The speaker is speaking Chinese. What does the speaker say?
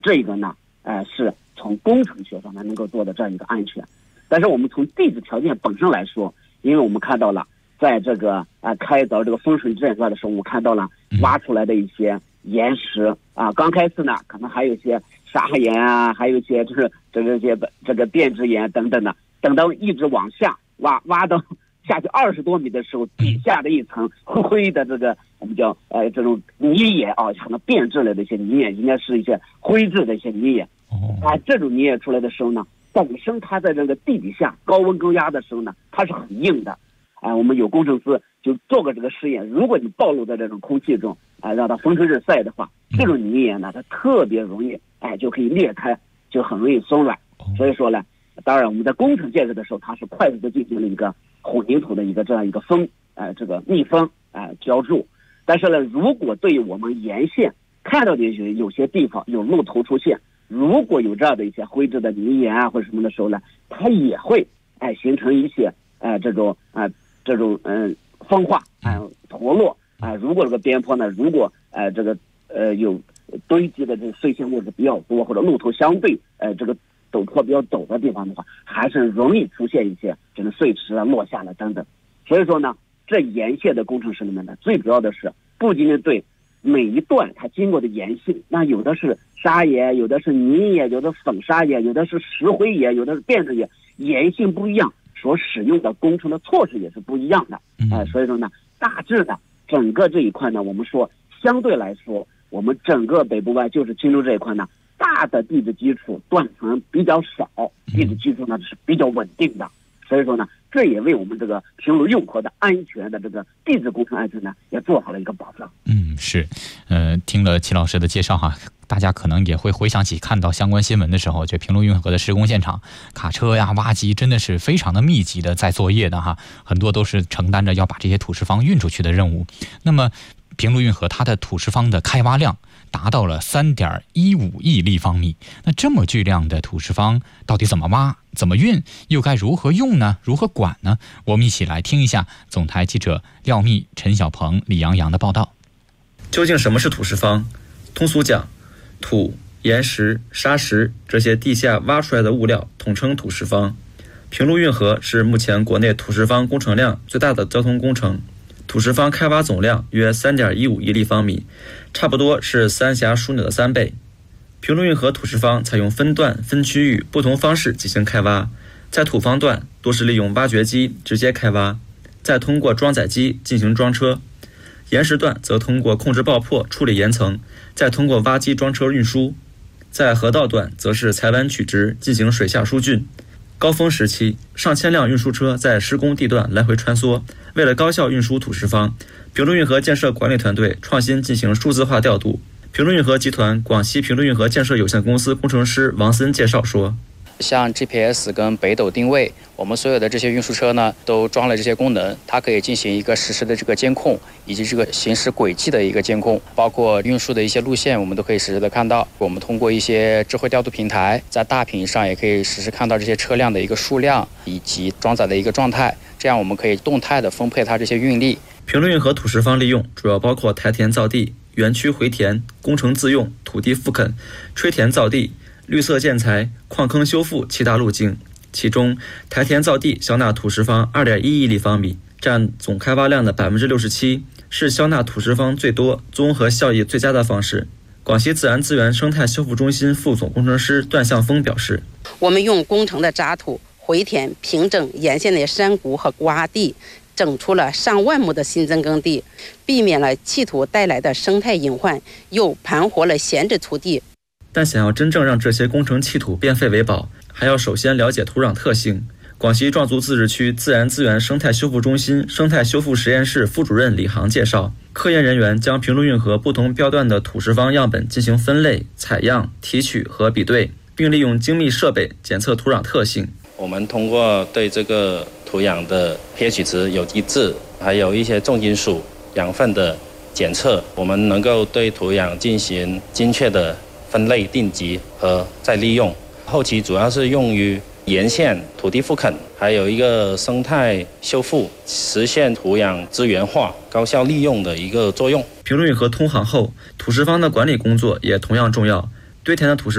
这个呢，是从工程学上呢能够做的这样一个安全。但是我们从地质条件本身来说，因为我们看到了，在这个开凿这个风水阵段的时候，我们看到了挖出来的一些岩石刚开始呢，可能还有一些砂岩还有一些就是这个变质岩等等的，等到一直往下挖到下去20多米的时候，底下的一层灰的这个我们叫这种泥岩可能变质了的一些泥岩，应该是一些灰质的一些泥岩。这种泥岩出来的时候呢，本身它在这个地底下高温高压的时候呢，它是很硬的。我们有工程师就做过这个实验，如果你暴露在这种空气中让它风吹日晒的话，这种泥岩呢，它特别容易就可以裂开，就很容易松软。所以说呢，当然我们在工程建设的时候，它是快速的进行了一个混凝土的一个这样一个这个密封浇筑。但是呢，如果对于我们沿线看到的有些地方有漏头出现，如果有这样的一些灰质的泥岩或者什么的时候呢，它也会形成一些这种风化脱落如果这个边坡呢，如果这个有堆积的这个碎屑物质比较多，或者路途相对这个陡坡比较陡的地方的话，还是容易出现一些这种碎石落下了等等。所以说呢，这沿线的工程师里面呢，最主要的是不仅仅对每一段它经过的岩性，那有的是砂岩，有的是泥岩，有的粉砂岩，有的是石灰岩，有的是变质岩，岩性不一样，所使用的工程的措施也是不一样的。所以说呢，大致的整个这一块呢，我们说相对来说，我们整个北部湾就是青州这一块呢，大的地质基础断层比较少，地质基础呢是比较稳定的。所以说呢，这也为我们这个平陆运河的安全的这个地质工程安全呢，也做好了一个保障。 是，听了齐老师的介绍哈，大家可能也会回想起看到相关新闻的时候，这平陆运河的施工现场，卡车呀、挖机真的是非常的密集的在作业的哈，很多都是承担着要把这些土石方运出去的任务。那么平陆运河它的土石方的开挖量达到了3.15亿立方米，那这么巨量的土石方到底怎么挖、怎么运，又该如何用呢？如何管呢？我们一起来听一下总台记者廖密、陈小鹏、李洋洋的报道。 究竟什么是土石方？通俗讲，土、岩石、砂石这些地下挖出来的物料统称土石方。平陆运河是目前国内土石方工程量最大的交通工程，土石方开挖总量约3.15亿立方米，差不多是三峡枢纽的3倍。平陆运河土石方采用分段、分区域不同方式进行开挖，在土方段多是利用挖掘机直接开挖，再通过装载机进行装车；岩石段则通过控制爆破处理岩层，再通过挖机装车运输；在河道段则是采弯取直进行水下疏浚。高峰时期，上千辆运输车在施工地段来回穿梭。为了高效运输土石方，平陆运河建设管理团队创新进行数字化调度。平陆运河集团广西平陆运河建设有限公司工程师王森介绍说， 像 GPS 跟北斗定位，我们所有的这些运输车呢，都装了这些功能，它可以进行一个实时的这个监控，以及这个行驶轨迹的一个监控，包括运输的一些路线，我们都可以实时的看到。我们通过一些智慧调度平台，在大屏上也可以实时看到这些车辆的一个数量以及装载的一个状态，这样我们可以动态的分配它这些运力。 平陆运河土石方利用主要包括台填造地、园区回填、工程自用、土地复垦、吹填造地、绿色建材、矿坑修复7大路径，其中台填造地消纳土石方2.1亿立方米，占总开挖量的67%，是消纳土石方最多、综合效益最佳的方式。广西自然资源生态修复中心副总工程师段向峰表示， 我们用工程的渣土回填平整沿线的山谷和洼地，整出了上万亩的新增耕地，避免了弃土带来的生态隐患，又盘活了闲置土地。 但想要真正让这些工程弃土变废为宝，还要首先了解土壤特性。广西壮族自治区自然资源生态修复中心生态修复实验室副主任李航介绍，科研人员将平陆运河不同标段的土石方样本进行分类、采样、提取和比对，并利用精密设备检测土壤特性。 我们通过对这个土壤的 pH 值、有机质，还有一些重金属、养分的检测，我们能够对土壤进行精确的分类、定级和再利用。后期主要是用于沿线土地复垦，还有一个生态修复，实现土壤资源化、高效利用的一个作用。 平陆运河通航后，土石方的管理工作也同样重要。堆填的土石